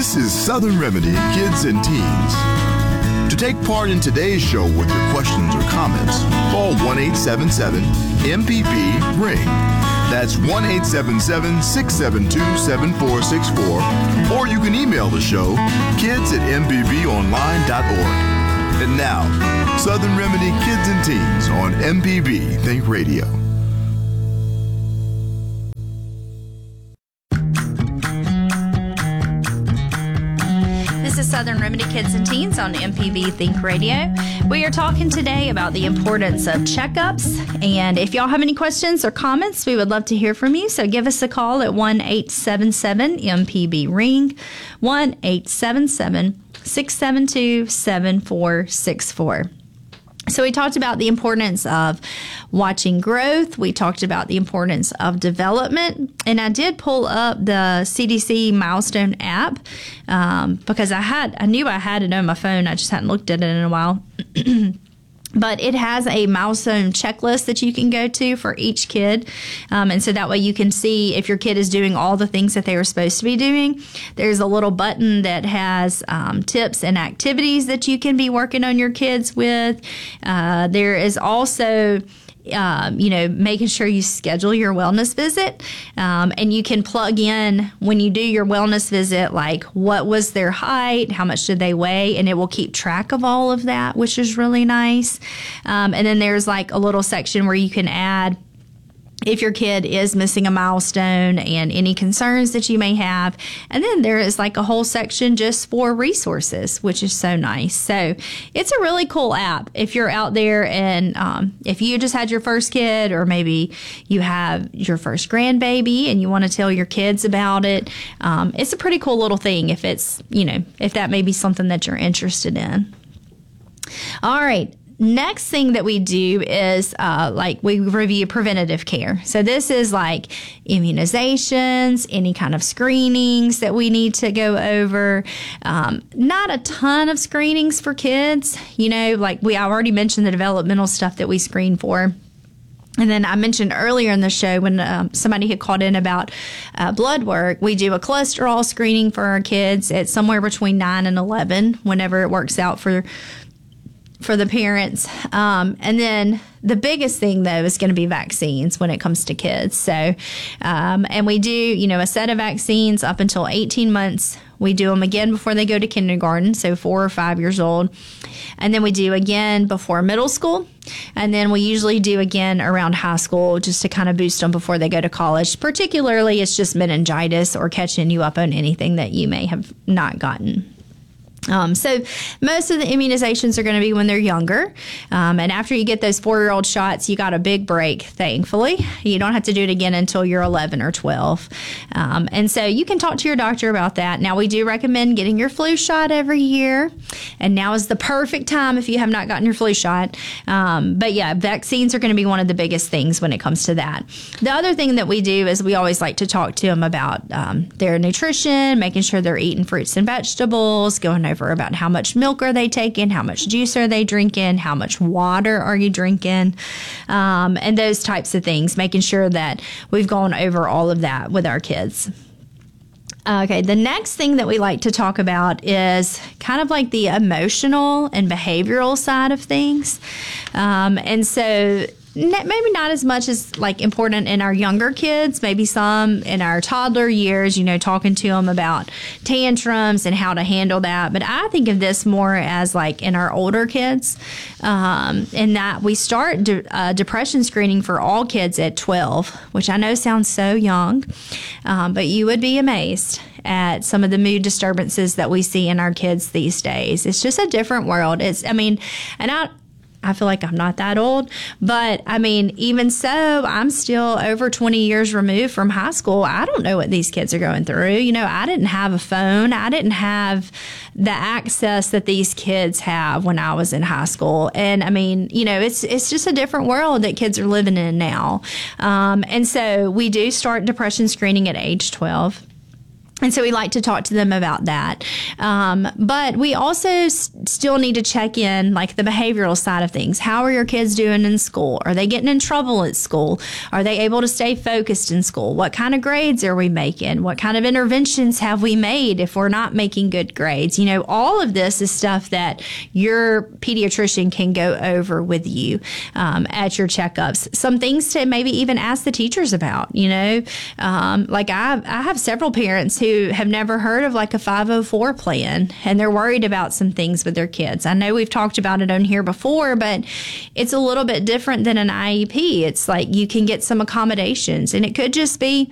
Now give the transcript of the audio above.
This is Southern Remedy Kids and Teens. To take part in today's show with your questions or comments, call 1-877-MPB-RING. That's 1-877-672-7464. Or you can email the show, kids@mpbonline.org. And now, Southern Remedy Kids and Teens on MPB Think Radio. This is Southern Remedy Kids and Teens on MPB Think Radio. We are talking today about the importance of checkups. And if y'all have any questions or comments, we would love to hear from you. So give us a call at 1-877-MPB-RING, 1-877-672-7464. So we talked about the importance of watching growth. We talked about the importance of development. And I did pull up the CDC Milestone app because I knew I had it on my phone. I just hadn't looked at it in a while. But it has a milestone checklist that you can go to for each kid. And so that way you can see if your kid is doing all the things that they were supposed to be doing. There's a little button that has tips and activities that you can be working on your kids with. There is also making sure you schedule your wellness visit. And you can plug in when you do your wellness visit, like what was their height, how much did they weigh, and it will keep track of all of that, which is really nice. And then there's like a little section where you can add if your kid is missing a milestone and any concerns that you may have. And then there is like a whole section just for resources, which is so nice. So it's a really cool app if you're out there and if you just had your first kid, or maybe you have your first grandbaby and you want to tell your kids about it. It's a pretty cool little thing if it's, if that may be something that you're interested in. All right. Next thing that we do is we review preventative care. So this is like immunizations, any kind of screenings that we need to go over. Not a ton of screenings for kids. I already mentioned the developmental stuff that we screen for. And then I mentioned earlier in the show when somebody had called in about blood work, we do a cholesterol screening for our kids. It's somewhere between 9 and 11 whenever it works out for the parents. And then the biggest thing, though, is going to be vaccines when it comes to kids. So, and we do, a set of vaccines up until 18 months. We do them again before they go to kindergarten, so 4 or 5 years old. And then we do again before middle school. And then we usually do again around high school just to kind of boost them before they go to college. Particularly, it's just meningitis or catching you up on anything that you may have not gotten. So most of the immunizations are going to be when they're younger. And after you get those 4-year-old shots, you got a big break, thankfully. You don't have to do it again until you're 11 or 12. And so you can talk to your doctor about that. Now, we do recommend getting your flu shot every year. And now is the perfect time if you have not gotten your flu shot. But yeah, vaccines are going to be one of the biggest things when it comes to that. The other thing that we do is we always like to talk to them about their nutrition, making sure they're eating fruits and vegetables, going over about how much milk are they taking, how much juice are they drinking, how much water are you drinking, and those types of things, making sure that we've gone over all of that with our kids. Okay, the next thing that we like to talk about is kind of like the emotional and behavioral side of things. And so maybe not as much as like important in our younger kids, maybe some in our toddler years, talking to them about tantrums and how to handle that. But I think of this more as like in our older kids, in that we start depression screening for all kids at 12, which I know sounds so young, but you would be amazed at some of the mood disturbances that we see in our kids these days. It's just a different world. I feel like I'm not that old, but even so, I'm still over 20 years removed from high school. I don't know what these kids are going through. I didn't have a phone. I didn't have the access that these kids have when I was in high school. And it's just a different world that kids are living in now. And so we do start depression screening at age 12. And so we like to talk to them about that. But we also still need to check in, like the behavioral side of things. How are your kids doing in school? Are they getting in trouble at school? Are they able to stay focused in school? What kind of grades are we making? What kind of interventions have we made if we're not making good grades? All of this is stuff that your pediatrician can go over with you at your checkups. Some things to maybe even ask the teachers about, like I have several parents who have never heard of like a 504 plan, and they're worried about some things with their kids. I know we've talked about it on here before, but it's a little bit different than an IEP. It's like you can get some accommodations, and it could just be